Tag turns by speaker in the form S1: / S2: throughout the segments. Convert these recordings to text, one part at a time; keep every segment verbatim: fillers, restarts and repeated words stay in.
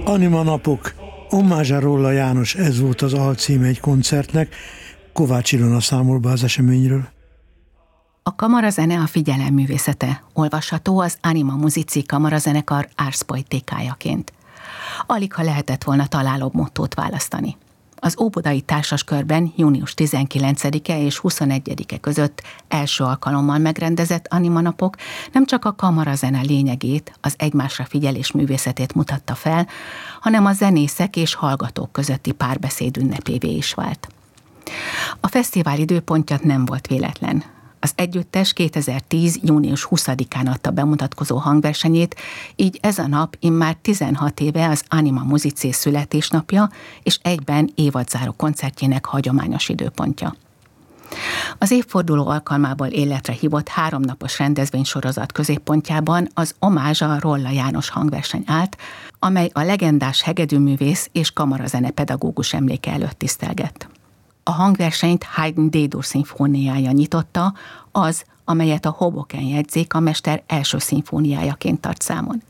S1: Anima napok, Omázsa Rolla János, ez volt az alcíme egy koncertnek. Kovács Ilona számol be az eseményről.
S2: A kamarazene a figyelem művészete, olvasható az Anima Musici kamarazenekar Ars Poeticajaként. Alig ha lehetett volna találóbb mottót választani. Az óbudai társaskörben június tizenkilencedike és huszonegyedike között első alkalommal megrendezett Anima napok nem csak a kamarazene lényegét, az egymásra figyelés művészetét mutatta fel, hanem a zenészek és hallgatók közötti párbeszéd ünnepévé is vált. A fesztivál időpontja nem volt véletlen. Az együttes kétezer-tíz. június huszadikán adta bemutatkozó hangversenyét, így ez a nap immár tizenhat éve az Anima Musici születésnapja, és egyben évadzáró koncertjének hagyományos időpontja. Az évforduló alkalmából életre hívott háromnapos rendezvénysorozat középpontjában az Omázsa Rolla János hangverseny állt, amely a legendás hegedűművész és kamarazene pedagógus emléke előtt tisztelgett. A hangversenyt Haydn D-dur szimfóniája nyitotta, az, amelyet a Hoboken jegyzék a mester első szimfóniájaként tart számon.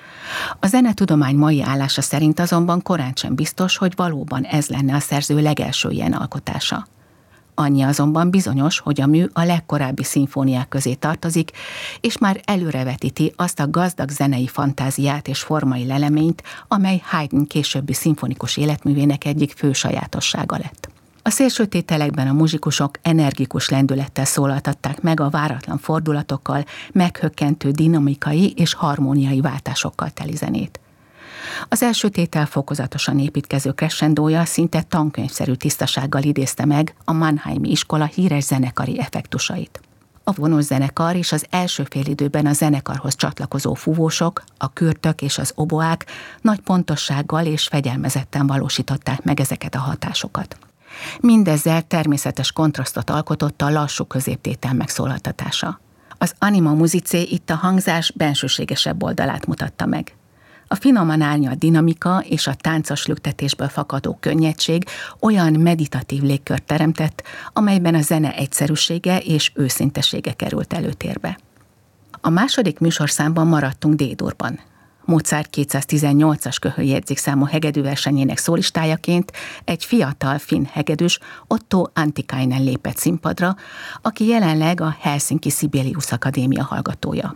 S2: A zenetudomány mai állása szerint azonban korán sem biztos, hogy valóban ez lenne a szerző legelső ilyen alkotása. Annyi azonban bizonyos, hogy a mű a legkorábbi szimfóniák közé tartozik, és már előrevetíti azt a gazdag zenei fantáziát és formai leleményt, amely Haydn későbbi szimfonikus életművének egyik fő sajátossága lett. A szélsőtételekben a muzsikusok energikus lendülettel szólaltatták meg a váratlan fordulatokkal, meghökkentő dinamikai és harmóniai váltásokkal teli zenét. Az első tétel fokozatosan építkező crescendója szinte tankönyvszerű tisztasággal idézte meg a Mannheimi iskola híres zenekari effektusait. A vonós zenekar és az első félidőben a zenekarhoz csatlakozó fúvósok, a kürtök és az oboák nagy pontossággal és fegyelmezetten valósították meg ezeket a hatásokat. Mindezzel természetes kontrasztot alkotott a lassú középtétel megszólaltatása. Az Anima Musici itt a hangzás bensőségesebb oldalát mutatta meg. A finoman árnyalt dinamika és a táncos lüktetésből fakadó könnyedség olyan meditatív légkört teremtett, amelyben a zene egyszerűsége és őszintesége került előtérbe. A második műsorszámban maradtunk D-durban. Mozart kétszáztizennyolcas köhöljegyzékszámú hegedűversenyének szólistájaként egy fiatal finn hegedűs, Otto Antikainen lépett színpadra, aki jelenleg a Helsinki Sibelius Akadémia hallgatója.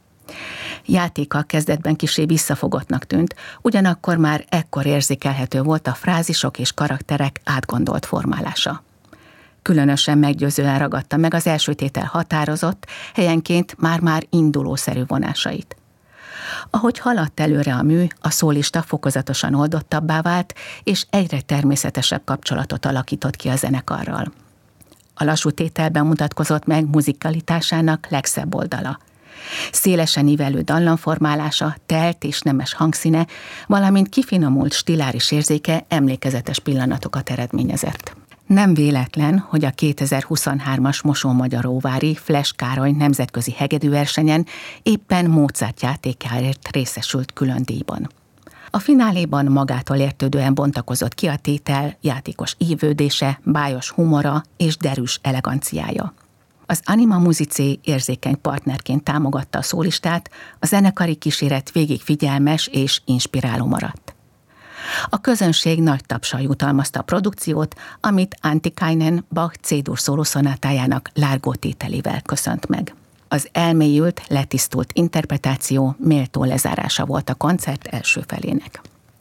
S2: Játéka kezdetben kissé visszafogottnak tűnt, ugyanakkor már ekkor érzékelhető volt a frázisok és karakterek átgondolt formálása. Különösen meggyőzően ragadta meg az első tétel határozott, helyenként már-már indulószerű vonásait. Ahogy haladt előre a mű, a szólista fokozatosan oldottabbá vált, és egyre természetesebb kapcsolatot alakított ki a zenekarral. A lassú tételben mutatkozott meg muzikalitásának legszebb oldala. Szélesen ívelő dallamformálása, telt és nemes hangszíne, valamint kifinomult stiláris érzéke emlékezetes pillanatokat eredményezett. Nem véletlen, hogy a kétezer-huszonhármas Mosonmagyaróvári Flesch Károly nemzetközi hegedűversenyen éppen Mozart játékáért részesült külön díjban. A fináléban magától értődően bontakozott ki a tétel játékos ívődése, bájos humora és derűs eleganciája. Az Anima Musici érzékeny partnerként támogatta a szólistát, a zenekari kíséret végig figyelmes és inspiráló maradt. A közönség nagy tapssal jutalmazta a produkciót, amit Antikainen Bach C-dur szólószonátájának Largo tételével köszönt meg. Az elmélyült, letisztult interpretáció méltó lezárása volt a koncert első felének.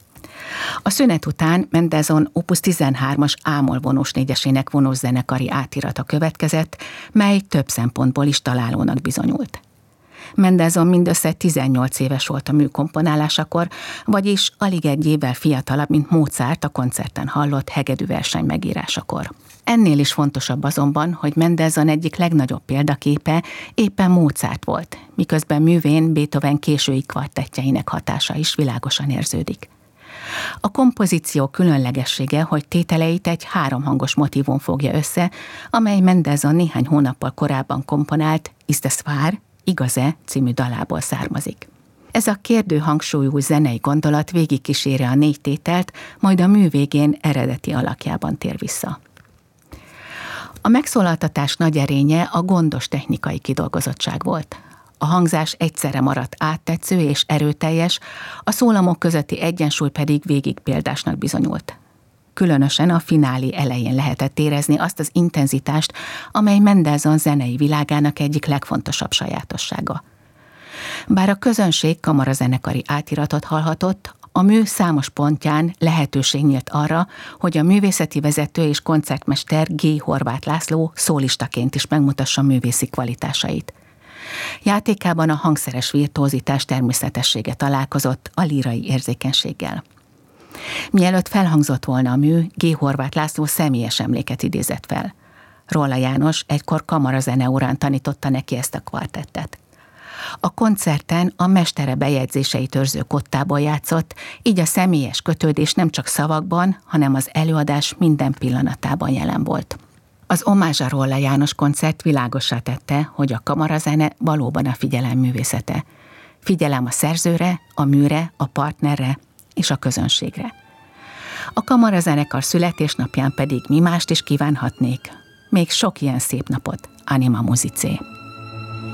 S2: A szünet után Mendelssohn opus tizenhármas ámol vonós négyesének vonós zenekari átirata következett, mely több szempontból is találónak bizonyult. Mendelssohn mindössze tizennyolc éves volt a mű komponálásakor, vagyis alig egy évvel fiatalabb, mint Mozart a koncerten hallott hegedűverseny megírásakor. Ennél is fontosabb azonban, hogy Mendelssohn egyik legnagyobb példaképe éppen Mozart volt, miközben művén Beethoven késői kvartettjeinek hatása is világosan érződik. A kompozíció különlegessége, hogy tételeit egy háromhangos motívum fogja össze, amely Mendelssohn néhány hónappal korábban komponált Ist es wahr? Igaz-e című dalából származik. Ez a kérdő hangsúlyú zenei gondolat végigkíséri a négy tételt, majd a mű végén eredeti alakjában tér vissza. A megszólaltatás nagy erénye a gondos technikai kidolgozottság volt. A hangzás egyszerre maradt áttetsző és erőteljes, a szólamok közötti egyensúly pedig végig példásnak bizonyult. Különösen a finálé elején lehetett érezni azt az intenzitást, amely Mendelssohn zenei világának egyik legfontosabb sajátossága. Bár a közönség kamarazenekari átiratot hallhatott, a mű számos pontján lehetőség nyílt arra, hogy a művészeti vezető és koncertmester G. Horváth László szólistaként is megmutassa művészi kvalitásait. Játékában a hangszeres virtuózitás természetessége találkozott a lírai érzékenységgel. Mielőtt felhangzott volna a mű, G. Horváth László személyes emléket idézett fel. Rolla János egykor kamarazene órán tanította neki ezt a kvartettet. A koncerten a mestere bejegyzéseit őrző kottából játszott, így a személyes kötődés nem csak szavakban, hanem az előadás minden pillanatában jelen volt. Az Omázs a Rolla János koncert világossá tette, hogy a kamarazene valóban a figyelem művészete. Figyelem a szerzőre, a műre, a partnerre és a közönségre. A kamarazenekar születésnapján pedig mi mást is kívánhatnék. Még sok ilyen szép napot, Anima Musicé!